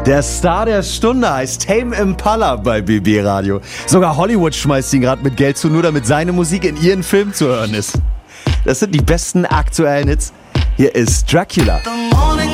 Der Star der Stunde heißt Tame Impala bei BB Radio. Sogar Hollywood schmeißt ihn gerade mit Geld zu, nur damit seine Musik in ihren Filmen zu hören ist. Das sind die besten aktuellen Hits. Hier ist Dracula. The morning